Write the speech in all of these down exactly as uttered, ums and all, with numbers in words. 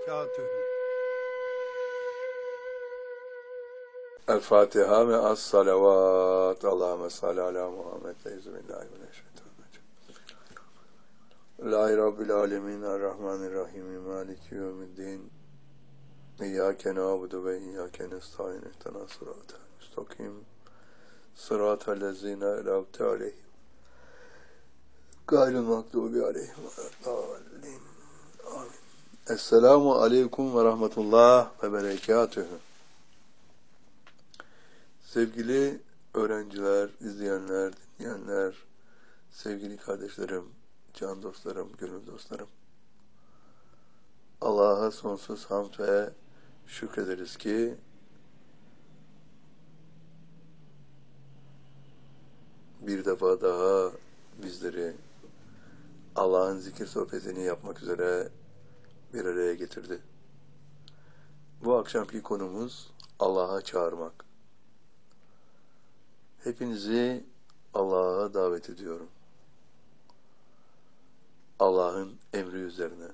berekatühü. El Fatiha ve as salavat. Allahümme salli ala Muhammed. Euzubillahimineşşeytanirracim. Bismillahirrahmanirrahim. Rabbil alemin. Errahmanirrahim. Maliki yevmiddin. İyyâke na'budu ve iyyâke nestaîn. İhdina sıratal müstakim. Sıratal lezîne en'amte aleyhim. Gayril mağdubi aleyhim ve'd-dâllîn. Amin. Esselamu aleyküm ve rahmetullah ve berekatühü. Sevgili öğrenciler, izleyenler, dinleyenler, sevgili kardeşlerim, can dostlarım, gönül dostlarım. Allah'a sonsuz hamd ve şükrederiz ki bir defa daha bizleri Allah'ın zikir sohbetini yapmak üzere bir araya getirdi. Bu akşamki konumuz Allah'a çağırmak. Hepinizi Allah'a davet ediyorum. Allah'ın emri üzerine.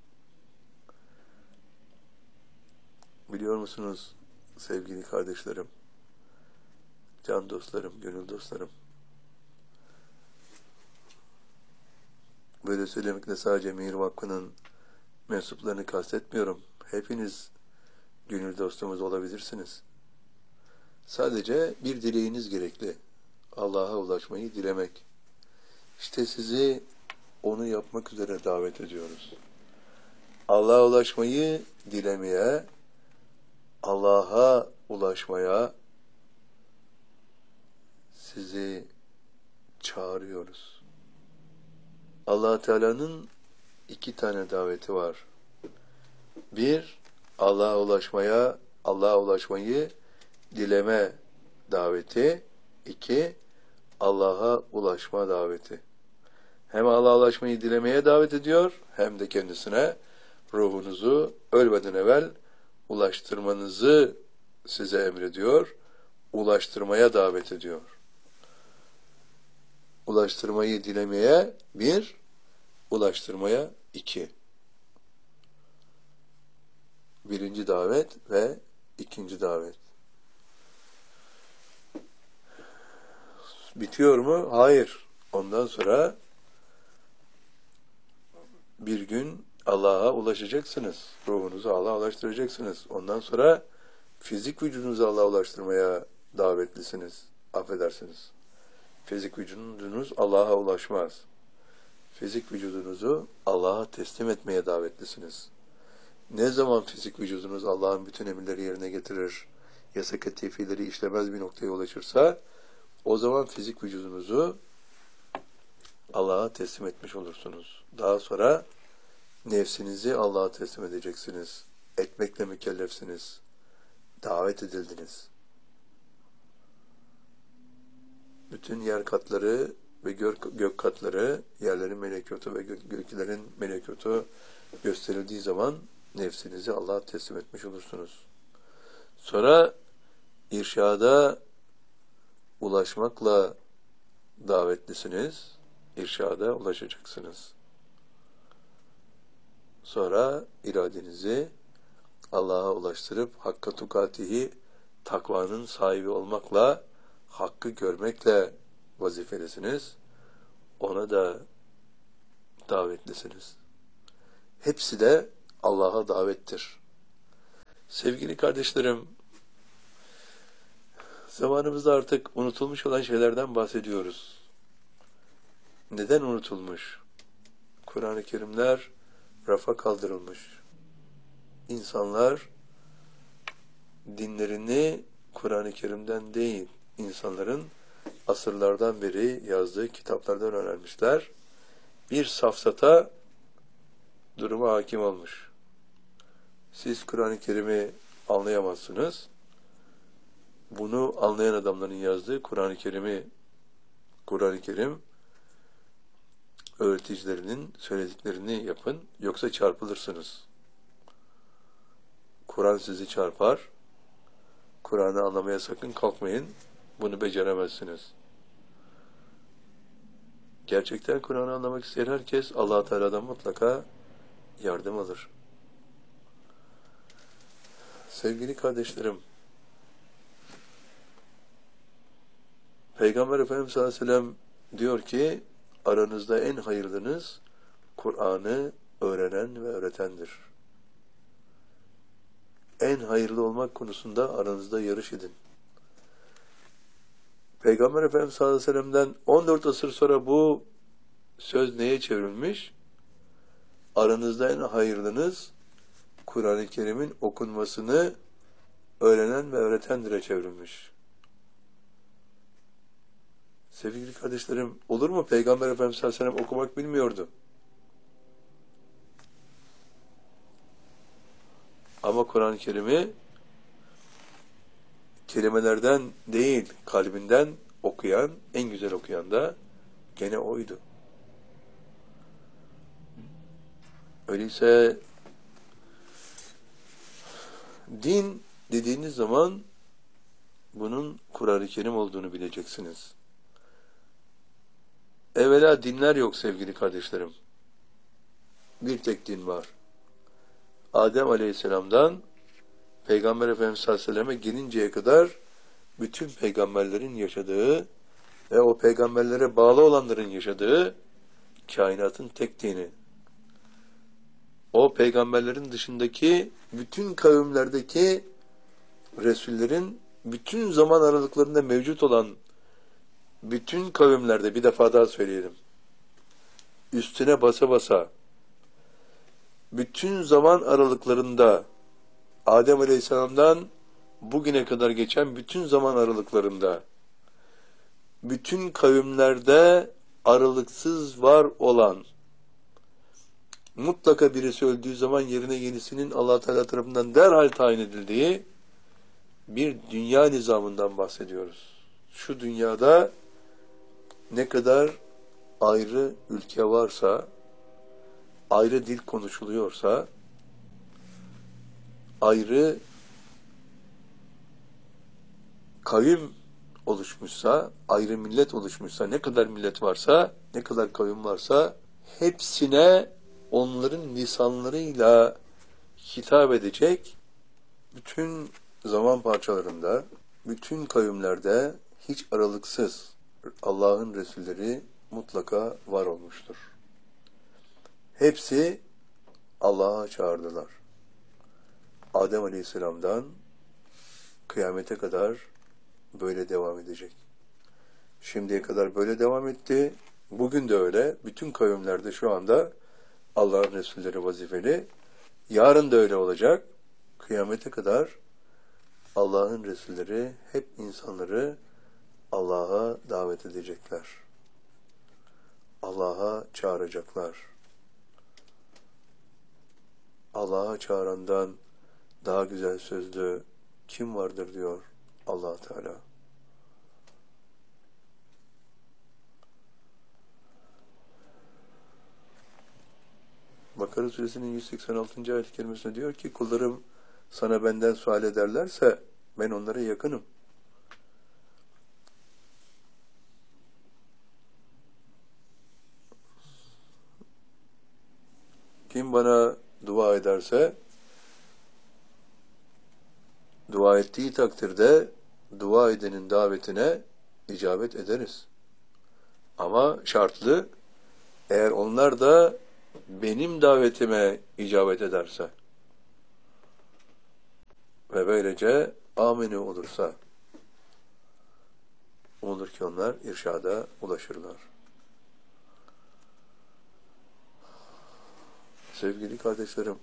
Biliyor musunuz sevgili kardeşlerim, can dostlarım, gönül dostlarım? Böyle söylemekle sadece Mihir Vakfı'nın mensuplarını kastetmiyorum. Hepiniz gönül dostumuz olabilirsiniz. Sadece bir dileğiniz gerekli. Allah'a ulaşmayı dilemek. İşte sizi onu yapmak üzere davet ediyoruz. Allah'a ulaşmayı dilemeye, Allah'a ulaşmaya sizi çağırıyoruz. Allah Teala'nın iki tane daveti var. Bir, Allah'a ulaşmaya, Allah'a ulaşmayı dileme daveti. İki, Allah'a ulaşma daveti. Hem Allah'a ulaşmayı dilemeye davet ediyor, hem de kendisine ruhunuzu ölmeden evvel ulaştırmanızı size emrediyor, ulaştırmaya davet ediyor. Ulaştırmayı dilemeye bir, ulaştırmaya iki. Birinci davet ve ikinci davet. Bitiyor mu? Hayır. Ondan sonra bir gün Allah'a ulaşacaksınız. Ruhunuzu Allah'a ulaştıracaksınız. Ondan sonra fizik vücudunuzu Allah'a ulaştırmaya davetlisiniz. Affedersiniz. Fizik vücudunuz Allah'a ulaşmaz. Fizik vücudunuzu Allah'a teslim etmeye davetlisiniz. Ne zaman fizik vücudunuz Allah'ın bütün emirleri yerine getirir, yasak tefileri işlemez bir noktaya ulaşırsa, o zaman fizik vücudunuzu Allah'a teslim etmiş olursunuz. Daha sonra nefsinizi Allah'a teslim edeceksiniz. Etmekle mükellefsiniz. Davet edildiniz. Bütün yer katları ve gök, gök katları, yerlerin melekutu ve gök, göklerin melekutu gösterildiği zaman nefsinizi Allah'a teslim etmiş olursunuz. Sonra irşada ulaşmakla davetlisiniz. İrşada ulaşacaksınız. Sonra iradenizi Allah'a ulaştırıp hakka tukatihi, takvanın sahibi olmakla, hakkı görmekle vazifelisiniz. Ona da davetlisiniz. Hepsi de Allah'a davettir. Sevgili kardeşlerim, zamanımızda artık unutulmuş olan şeylerden bahsediyoruz. Neden unutulmuş? Kur'an-ı Kerimler rafa kaldırılmış. İnsanlar dinlerini Kur'an-ı Kerim'den değil, insanların asırlardan beri yazdığı kitaplardan öğrenmişler. Bir safsata duruma hakim olmuş. Siz Kur'an-ı Kerim'i anlayamazsınız. Bunu anlayan adamların yazdığı Kur'an-ı Kerim'i, Kur'an-ı Kerim öğreticilerinin söylediklerini yapın, yoksa çarpılırsınız. Kur'an sizi çarpar. Kur'an'ı anlamaya sakın kalkmayın. Bunu beceremezsiniz. Gerçekten Kur'an'ı anlamak isteyen herkes Allah-u Teala'dan mutlaka yardım alır. Sevgili kardeşlerim, Peygamber Efendimiz sallallahu aleyhi ve sellem diyor ki, aranızda en hayırlınız Kur'an'ı öğrenen ve öğretendir. En hayırlı olmak konusunda aranızda yarış edin. Peygamber Efendimiz sallallahu aleyhi ve sellem'den on dört asır sonra bu söz neye çevrilmiş? Aranızda en hayırlınız Kur'an-ı Kerim'in okunmasını öğrenen ve öğretendir'e çevrilmiş. Sevgili kardeşlerim, olur mu? Peygamber Efendimiz sallallahu aleyhi ve sellem okumak bilmiyordu. Ama Kur'an-ı Kerim'i kelimelerden değil, kalbinden okuyan, en güzel okuyan da gene oydu. Öyleyse din dediğiniz zaman bunun Kur'an-ı Kerim olduğunu bileceksiniz. Evvela dinler yok sevgili kardeşlerim. Bir tek din var. Adem Aleyhisselam'dan Peygamber Efendimiz sallallahu aleyhi ve selleme gelinceye kadar bütün peygamberlerin yaşadığı ve o peygamberlere bağlı olanların yaşadığı kainatın tek dini. O peygamberlerin dışındaki bütün kavimlerdeki Resullerin bütün zaman aralıklarında mevcut olan bütün kavimlerde, bir defa daha söyleyelim, üstüne basa basa bütün zaman aralıklarında Adem Aleyhisselam'dan bugüne kadar geçen bütün zaman aralıklarında bütün kavimlerde aralıksız var olan, mutlaka birisi öldüğü zaman yerine yenisinin Allah Teala tarafından derhal tayin edildiği bir dünya nizamından bahsediyoruz. Şu dünyada ne kadar ayrı ülke varsa, ayrı dil konuşuluyorsa, ayrı kavim oluşmuşsa, ayrı millet oluşmuşsa, ne kadar millet varsa, ne kadar kavim varsa, hepsine onların lisanlarıyla hitap edecek bütün zaman parçalarında, bütün kavimlerde hiç aralıksız Allah'ın Resulleri mutlaka var olmuştur. Hepsi Allah'a çağırdılar. Adem Aleyhisselam'dan kıyamete kadar böyle devam edecek. Şimdiye kadar böyle devam etti. Bugün de öyle. Bütün kavimlerde şu anda Allah'ın Resulleri vazifeli. Yarın da öyle olacak. Kıyamete kadar Allah'ın Resulleri hep insanları Allah'a davet edecekler. Allah'a çağıracaklar. Allah'a çağırandan daha güzel sözlü kim vardır diyor Allah Teala. Bakara Suresinin yüz seksen altıncı ayet-i kerimesinde diyor ki, kullarım sana benden sual ederlerse ben onlara yakınım. Kim bana dua ederse, dua ettiği takdirde dua edenin davetine icabet ederiz. Ama şartlı, eğer onlar da benim davetime icabet ederse ve böylece amini olursa, umulur ki onlar irşada ulaşırlar. Sevgili kardeşlerim,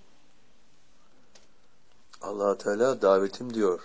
Allah Teala davetim diyor.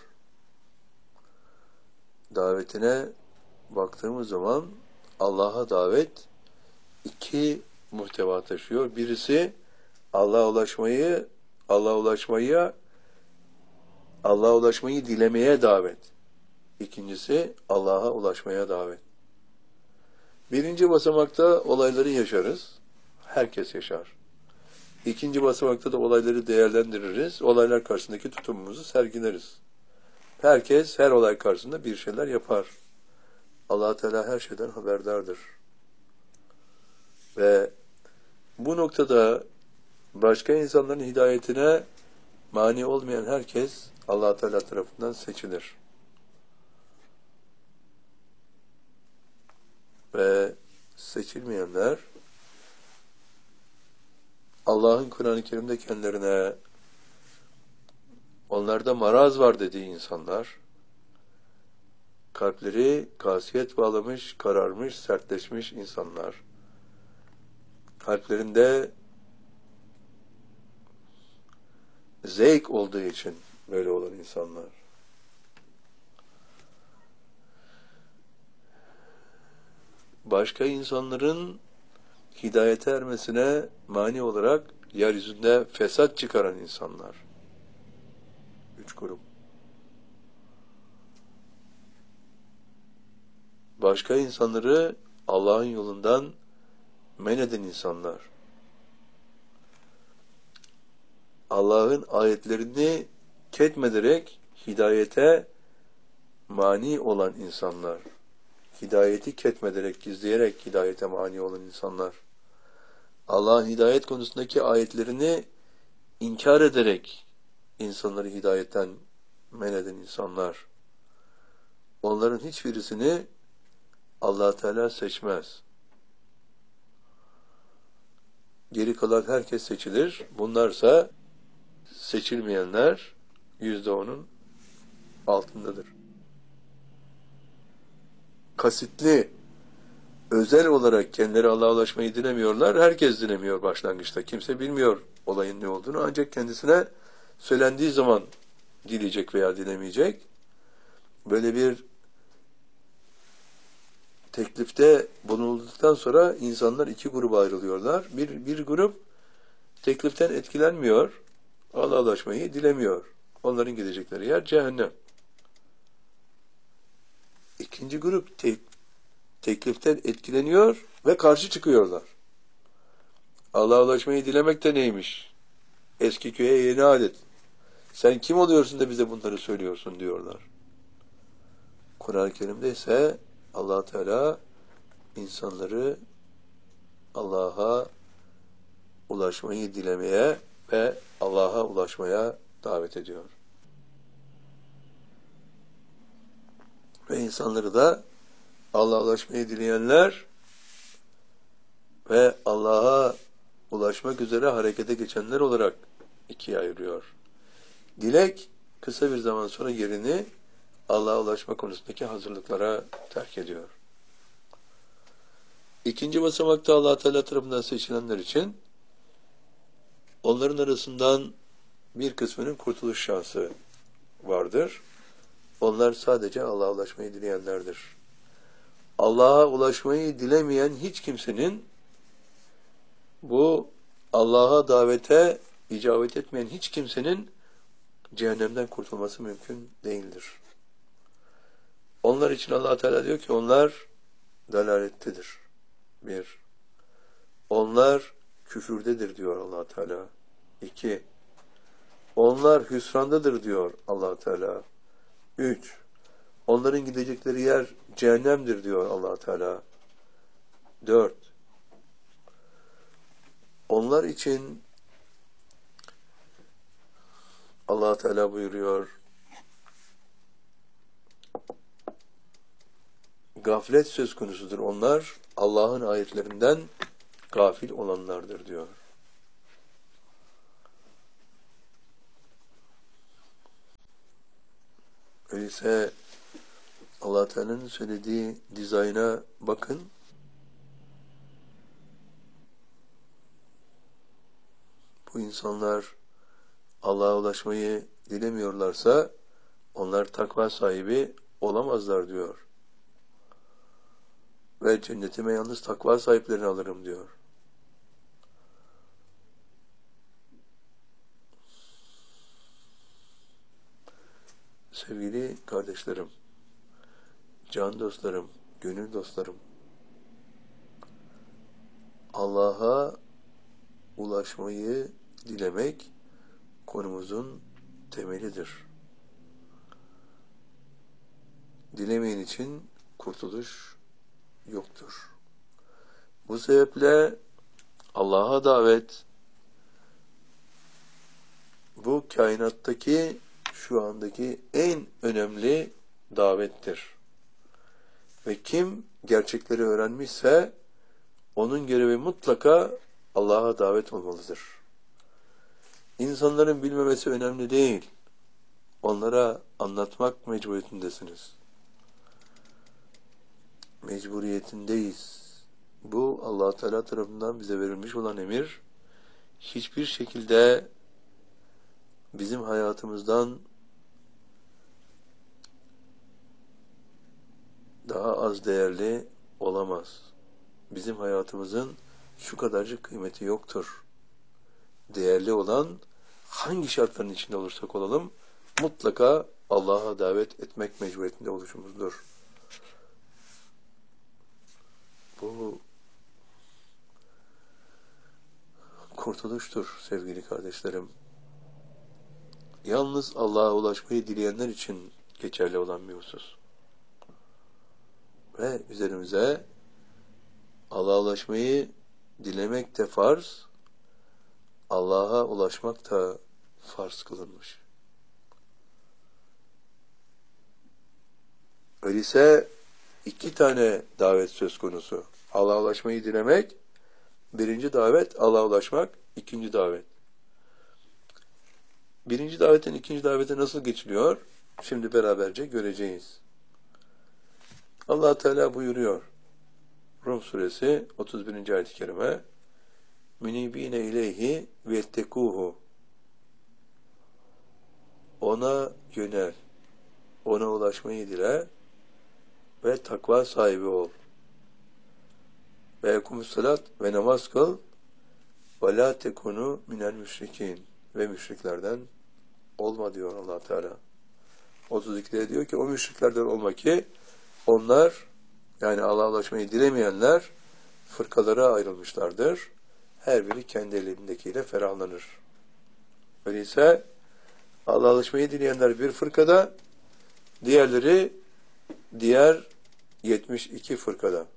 Davetine baktığımız zaman Allah'a davet iki muhteva taşıyor. Birisi Allah'a ulaşmayı, Allah'a ulaşmayı, Allah'a ulaşmayı dilemeye davet. İkincisi Allah'a ulaşmaya davet. Birinci basamakta olayları yaşarız. Herkes yaşar. İkinci basamakta da olayları değerlendiririz. Olaylar karşısındaki tutumumuzu sergileriz. Herkes her olay karşısında bir şeyler yapar. Allah Teala her şeyden haberdardır. Ve bu noktada başka insanların hidayetine mani olmayan herkes Allah Teala tarafından seçilir. Ve seçilmeyenler Allah'ın Kur'an-ı Kerim'de kendilerine onlarda maraz var dediği insanlar, kalpleri kasiyet bağlamış, kararmış, sertleşmiş insanlar, kalplerinde zevk olduğu için böyle olan insanlar. Başka insanların hidayete ermesine mani olarak yeryüzünde fesat çıkaran insanlar. Üç grup. Başka insanları Allah'ın yolundan men eden insanlar. Allah'ın ayetlerini ketmederek hidayete mani olan insanlar. Hidayeti ketmederek, gizleyerek hidayete mani olan insanlar. Allah'ın hidayet konusundaki ayetlerini inkar ederek insanları hidayetten men eden insanlar. Onların hiçbirisini Allah Teala seçmez. Geri kalan herkes seçilir. Bunlarsa seçilmeyenler yüzde onun altındadır. Kasıtlı, özel olarak kendileri Allah'a ulaşmayı dilemiyorlar. Herkes dilemiyor başlangıçta. Kimse bilmiyor olayın ne olduğunu. Ancak kendisine söylendiği zaman dileyecek veya dilemeyecek. Böyle bir teklifte bulunulduktan sonra insanlar iki gruba ayrılıyorlar. Bir, bir grup tekliften etkilenmiyor. Allah'a ulaşmayı dilemiyor. Onların gidecekleri yer cehennem. İkinci grup te tekliften etkileniyor ve karşı çıkıyorlar. Allah'a ulaşmayı dilemek de neymiş? Eski köye yeni adet. Sen kim oluyorsun da bize bunları söylüyorsun diyorlar. Kur'an-ı Kerim'de ise Allah Teala insanları Allah'a ulaşmayı dilemeye ve Allah'a ulaşmaya davet ediyor. Ve insanları da Allah'a ulaşmayı dileyenler ve Allah'a ulaşmak üzere harekete geçenler olarak ikiye ayırıyor. Dilek kısa bir zaman sonra yerini Allah'a ulaşma konusundaki hazırlıklara terk ediyor. İkinci basamakta Allah Teala tarafından seçilenler için onların arasından bir kısmının kurtuluş şansı vardır. Onlar sadece Allah'a ulaşmayı dileyenlerdir. Allah'a ulaşmayı dilemeyen hiç kimsenin, bu Allah'a davete icabet etmeyen hiç kimsenin cehennemden kurtulması mümkün değildir. Onlar için Allah Teala diyor ki onlar dalalettedir. Bir. Onlar küfürdedir diyor Allah Teala. İki. Onlar hüsrandadır diyor Allah Teala. Üç. Onların gidecekleri yer cehennemdir diyor Allah Teala. Dört. Onlar için Allah Teala buyuruyor, gaflet söz konusudur. Onlar Allah'ın ayetlerinden gafil olanlardır diyor. Öyleyse Allah Teala'nın söylediği dizayna bakın. Bu insanlar Allah'a ulaşmayı dilemiyorlarsa onlar takva sahibi olamazlar diyor. Ve cennetime yalnız takva sahiplerini alırım diyor. Sevgili kardeşlerim, can dostlarım, gönül dostlarım, Allah'a ulaşmayı dilemek konumuzun temelidir. Dilemeyen için kurtuluş yoktur. Bu sebeple Allah'a davet, bu kainattaki şu andaki en önemli davettir. Ve kim gerçekleri öğrenmişse onun görevi mutlaka Allah'a davet olmalıdır. İnsanların bilmemesi önemli değil. Onlara anlatmak mecburiyetindesiniz. Mecburiyetindeyiz. Bu Allah Teala tarafından bize verilmiş olan emir hiçbir şekilde bizim hayatımızdan daha az değerli olamaz. Bizim hayatımızın şu kadarcık kıymeti yoktur. Değerli olan hangi şartların içinde olursak olalım mutlaka Allah'a davet etmek mecburiyetinde oluşumuzdur. Bu kurtuluştur sevgili kardeşlerim. Yalnız Allah'a ulaşmayı dileyenler için geçerli olan bir husus. Ve üzerimize Allah'a ulaşmayı dilemek de farz, Allah'a ulaşmak da farz kılınmış. Öyleyse iki tane davet söz konusu. Allah'a ulaşmayı dilemek, birinci davet, Allah'a ulaşmak, ikinci davet. Birinci davetin ikinci davete nasıl geçiliyor? Şimdi beraberce göreceğiz. Allah Teala buyuruyor. Rum suresi otuz birinci ayet-i kerime Münibine ileyhi ve ettekuhu. Ona yönel, ona ulaşmayı dile ve takva sahibi ol. Ve yekumus salat ve namaz kıl ve la tekunu minel müşrikin ve müşriklerden olma diyor Allah Teala. otuz ikide diyor ki o müşriklerden olma ki onlar yani Allah'a ulaşmayı dilemeyenler fırkalara ayrılmışlardır. Her biri kendi elindekiyle ferahlanır. Öyleyse Allah'a ulaşmayı dileyenler bir fırkada, diğerleri diğer yetmiş iki fırkada.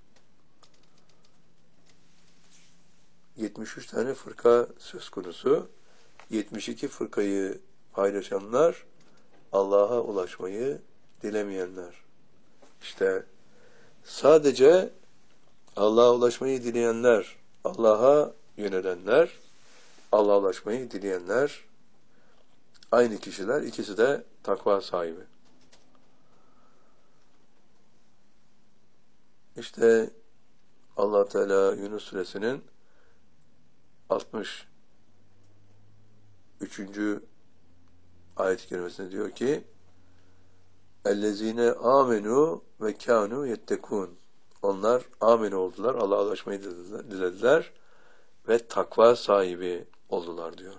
yetmiş üç tane fırka söz konusu. yetmiş iki fırkayı paylaşanlar Allah'a ulaşmayı dilemeyenler. İşte sadece Allah'a ulaşmayı dileyenler, Allah'a yönelenler, Allah'a ulaşmayı dileyenler aynı kişiler, ikisi de takva sahibi. İşte Allah Teala Yunus suresinin altmış üçüncü ayet-i kerimesinde diyor ki اَلَّذ۪ينَ آمَنُوا وَكَانُوا يَتَّكُونَ Onlar amin oldular, Allah'a ulaşmayı dilediler ve takva sahibi oldular diyor.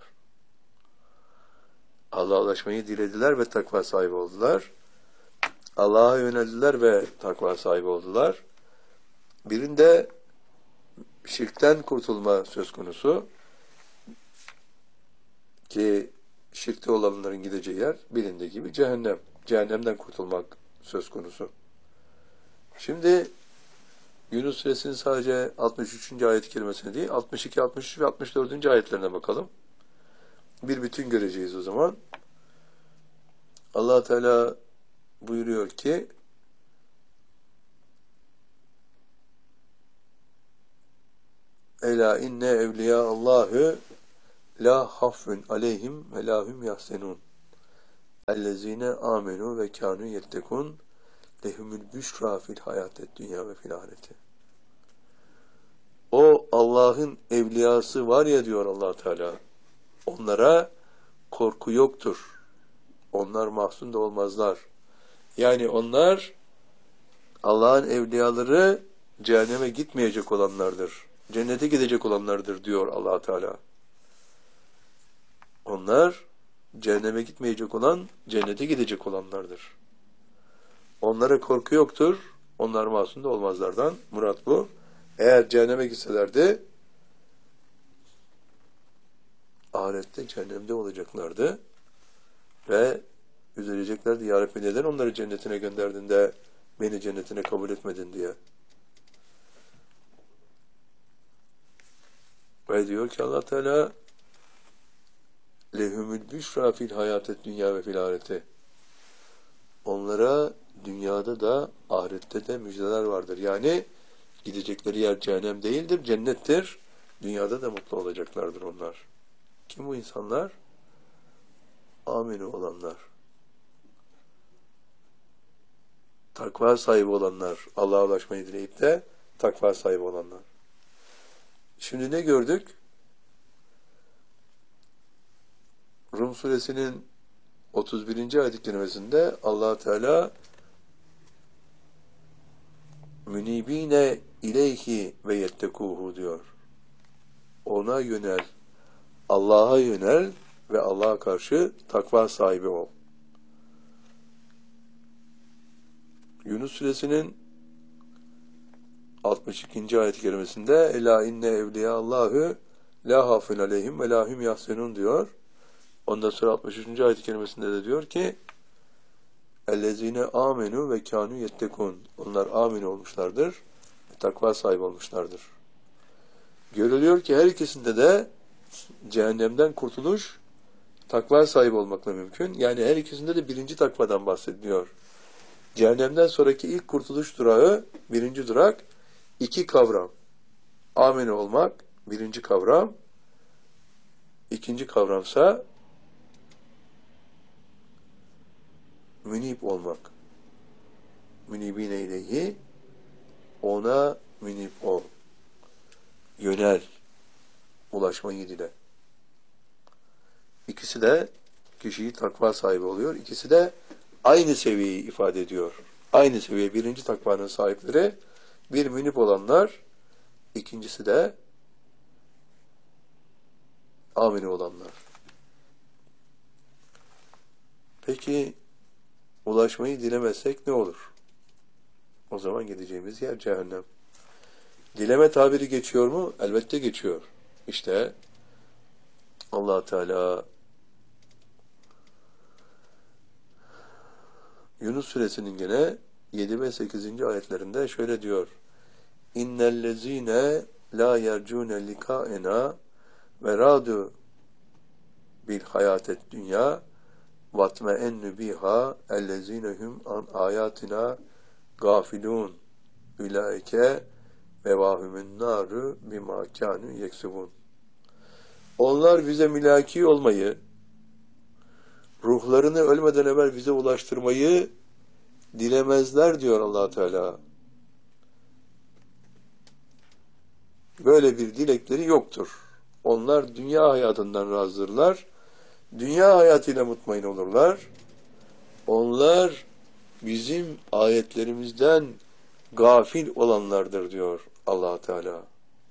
Allah'a ulaşmayı dilediler ve takva sahibi oldular. Allah'a yöneldiler ve takva sahibi oldular. Birinde şirkten kurtulma söz konusu ki şirkte olanların gideceği yer bilindiği gibi cehennem. Cehennemden kurtulmak söz konusu. Şimdi Yunus suresinin sadece altmış üçüncü ayet-i kerimesine değil, altmış iki, altmış üç ve altmış dördüncü ayetlerine bakalım. Bir bütün göreceğiz o zaman. Allah Teala buyuruyor ki Ela inne evliya Allahü la hafun aleyhim ve la hum yahsenun. Ellezine amenu ve kanu yettekun lehumul büşra fil hayatet dünya ve fil ahireti. O Allah'ın evliyası var ya diyor Allah Teala. Onlara korku yoktur. Onlar mahzun da olmazlar. Yani onlar Allah'ın evliyaları cehenneme gitmeyecek olanlardır. Cennete gidecek olanlardır diyor Allah Teala. Onlar cehenneme gitmeyecek olan cennete gidecek olanlardır. Onlara korku yoktur. Onlar masum da olmazlardan. Murat bu. Eğer cehenneme gitselerdi ahirette cehennemde olacaklardı ve üzüleceklerdi. Ya Rabbi neden onları cennetine gönderdin de beni cennetine kabul etmedin diye. Ve diyor ki Allah Teala lehumül büşra fil hayatet dünya ve fil ahirete. Onlara dünyada da ahirette de müjdeler vardır. Yani gidecekleri yer cehennem değildir, cennettir. Dünyada da mutlu olacaklardır onlar. Kim bu insanlar? Aminu olanlar. Takva sahibi olanlar. Allah'a ulaşmayı dileyip de takva sahibi olanlar. Şimdi ne gördük? Rum suresinin otuz birinci ayet-i kerimesinde Allah Teala münibine ileyhi ve yettekuhu diyor. Ona yönel, Allah'a yönel ve Allah'a karşı takva sahibi ol. Yunus suresinin altmış ikinci ayet-i kerimesinde Ela inne evliya Allahu la hafun aleyhim ve lahum yahsenun diyor. Ondan sonra altmış üçüncü ayet-i kerimesinde de diyor ki Ellezine amenu ve kanu yettekun. Onlar amin olmuşlardır ve takva sahibi olmuşlardır. Görülüyor ki her ikisinde de cehennemden kurtuluş takva sahibi olmakla mümkün. Yani her ikisinde de birinci takvadan bahsediliyor. Cehennemden sonraki ilk kurtuluş durağı, birinci durak, iki kavram. Amin olmak, birinci kavram. İkinci kavramsa münib olmak. Münibine ileyhi, ona münib ol. Yönel, ulaşmayı dile. İkisi de kişiyi takva sahibi oluyor. İkisi de aynı seviyeyi ifade ediyor. Aynı seviye. Birinci takvanın sahipleri bir münib olanlar, ikincisi de amin olanlar. Peki ulaşmayı dilemezsek ne olur? O zaman gideceğimiz yer cehennem. Dileme tabiri geçiyor mu? Elbette geçiyor. İşte Allah Teala Yunus suresinin gene yedi ve sekizinci ayetlerinde şöyle diyor. İnnellezîne lâ yercûne likâena ve râdû bil hayâtet dünya vatme'ennü biha ellezinehum an ayatina gafilun ulaike mevahümün nâru bimâ kânû yeksubun. Onlar bize mülaki olmayı, ruhlarını ölmeden evvel bize ulaştırmayı dilemezler diyor Allah Teala. Böyle bir dilekleri yoktur. Onlar dünya hayatından razdırlar. Dünya hayatıyla mutmain olurlar. Onlar bizim ayetlerimizden gafil olanlardır diyor Allah Teala.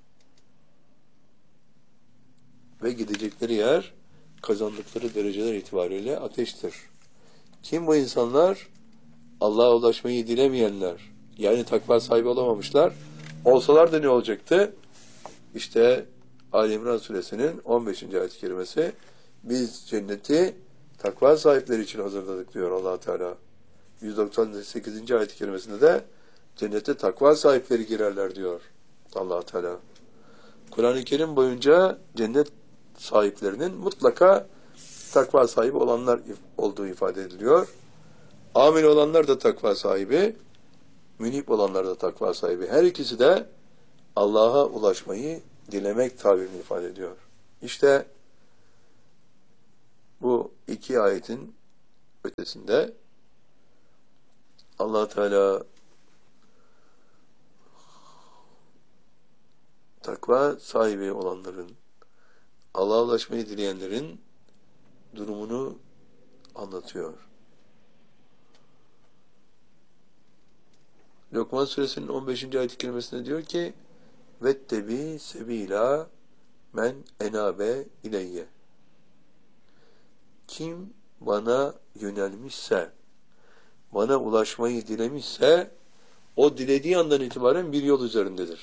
Ve gidecekleri yer kazandıkları dereceler itibariyle ateştir. Kim bu insanlar? Allah'a ulaşmayı dilemeyenler. Yani takva sahibi olamamışlar. Olsalar da ne olacaktı? İşte Ali İmran suresinin on beşinci ayet-i kerimesi biz cenneti takva sahipleri için hazırladık diyor Allah Teala. yüz doksan sekizinci ayet-i kerimesinde de cennete takva sahipleri girerler diyor Allah Teala. Kur'an-ı Kerim boyunca cennet sahiplerinin mutlaka takva sahibi olanlar olduğu ifade ediliyor. Amin olanlar da takva sahibi, münib olanlar da takva sahibi. Her ikisi de Allah'a ulaşmayı dilemek tabirini ifade ediyor. İşte bu iki ayetin ötesinde Allah Teala takva sahibi olanların, Allah'a ulaşmayı dileyenlerin durumunu anlatıyor. Lokman suresinin on beşinci ayet-i kerimesinde diyor ki vettebi sebila men enabe ileyye. Kim bana yönelmişse, bana ulaşmayı dilemişse, o dilediği andan itibaren bir yol üzerindedir.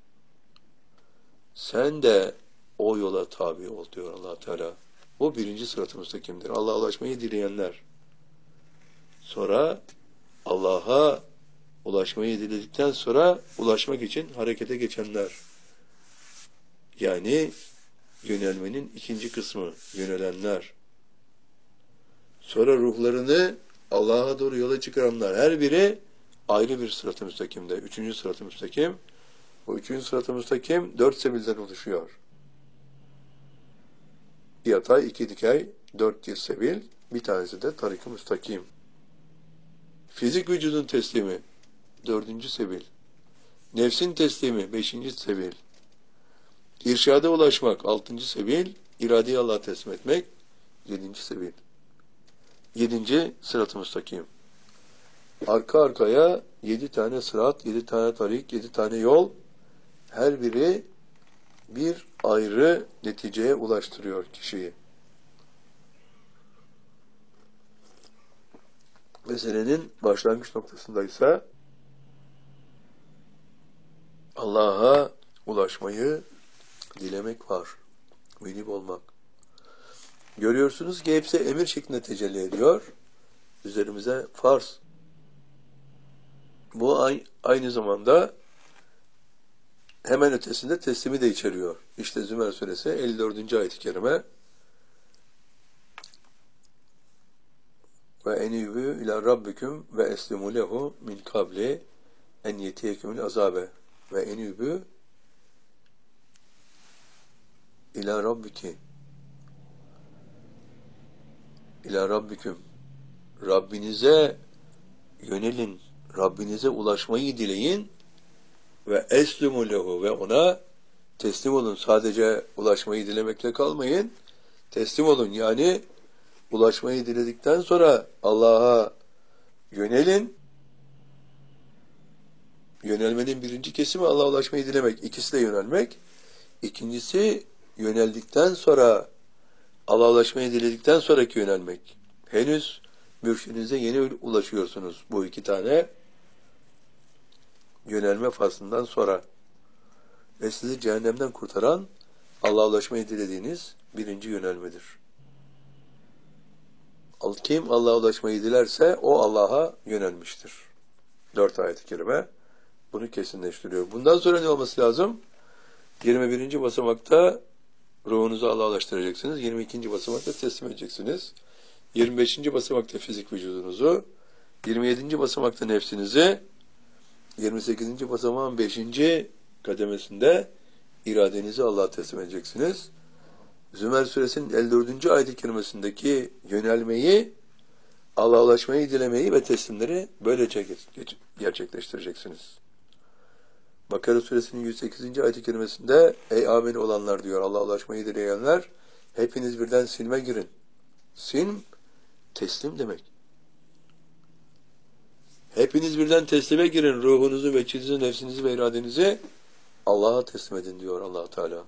Sen de o yola tabi ol diyor Allah Teala. Bu birinci sırat-ı müstakimdir. Allah'a ulaşmayı dileyenler. Sonra Allah'a ulaşmayı diledikten sonra ulaşmak için harekete geçenler. Yani yönelmenin ikinci kısmı, yönelenler. Sonra ruhlarını Allah'a doğru yola çıkaranlar. Her biri ayrı bir sırat-ı müstakimde. Üçüncü sırat-ı müstakim. Bu üçüncü sırat-ı müstakim dört sebilden oluşuyor. Bir yatay, iki dikey, dört sebil. Bir tanesi de tarik-ı müstakim. Fizik vücudun teslimi, dördüncü sebil. Nefsin teslimi, beşinci sebil. İrşada ulaşmak, altıncı sebil. İradeyi Allah'a teslim etmek, yedinci sebil. Yedinci sırat-ı müstakim. Arka arkaya yedi tane sırat, yedi tane tarik, yedi tane yol. Her biri bir ayrı neticeye ulaştırıyor kişiyi. Meselenin başlangıç noktasındaysa Allah'a ulaşmayı dilemek var. Münib olmak. Görüyorsunuz ki hepsi emir şeklinde tecelli ediyor. Üzerimize farz. Bu aynı zamanda hemen ötesinde teslimi de içeriyor. İşte Zümer Suresi elli dördüncü ayet-i kerime. Ve enibü ila rabbikum ve eslimu lehu min kabli en yetiyekumul azabe. Ve enibü ila rabbiki ila rabbikum. Rabbinize yönelin. Rabbinize ulaşmayı dileyin. Ve eslimu lehu, ve ona teslim olun. Sadece ulaşmayı dilemekle kalmayın. Teslim olun. Yani ulaşmayı diledikten sonra Allah'a yönelin. Yönelmenin birinci kesimi Allah'a ulaşmayı dilemek. İkisi de yönelmek. İkincisi yöneldikten sonra Allah'a ulaşmayı diledikten sonraki yönelmek. Henüz mürşidinize yeni ulaşıyorsunuz. Bu iki tane yönelme faslından sonra. Ve sizi cehennemden kurtaran Allah'a ulaşmayı dilediğiniz birinci yönelmedir. Kim Allah'a ulaşmayı dilerse o Allah'a yönelmiştir. Dört ayet-i kerime bunu kesinleştiriyor. Bundan sonra ne olması lazım? yirmi birinci basamakta ruhunuzu Allah'a ulaştıracaksınız. yirmi ikinci basamakta teslim edeceksiniz. yirmi beşinci basamakta fizik vücudunuzu, yirmi yedinci basamakta nefsinizi, yirmi sekizinci basamağın beşinci kademesinde iradenizi Allah'a teslim edeceksiniz. Zümer Suresinin elli dördüncü ayet-i kerimesindeki yönelmeyi, Allah'a ulaşmayı dilemeyi ve teslimleri böylece gerçekleştireceksiniz. Bakara Suresinin yüz sekizinci ayet-i kerimesinde ey ameli olanlar diyor, Allah'a ulaşmayı dileyenler, hepiniz birden silme girin. Silm, teslim demek. Hepiniz birden teslime girin. Ruhunuzu, vecihinizi, nefsinizi ve iradenizi Allah'a teslim edin diyor Allah Teala.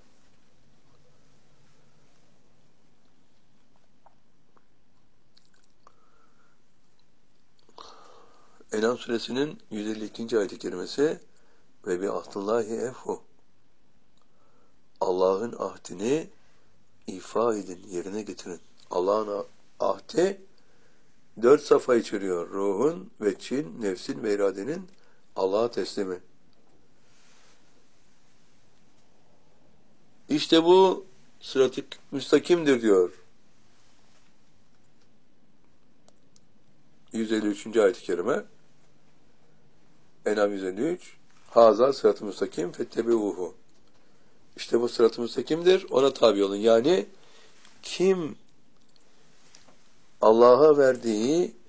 En'am Suresinin yüz elli ikinci ayet-i kerimesi ve bi ahdillahi efhu. Allah'ın ahdini ifa edin, yerine getirin. Allah'ın ahdi dört safa içeriyor. Ruhun, veçhin, nefsin ve iradenin Allah'a teslimi. İşte bu sırat-ı müstakimdir diyor. yüz elli üçüncü ayet-i kerime. En'am yüz elli üç. Haza sırat-ı müstakim fettebi'uhu. İşte bu sırat-ı müstakimdir. Ona tabi olun. Yani kim Allah'a verdiği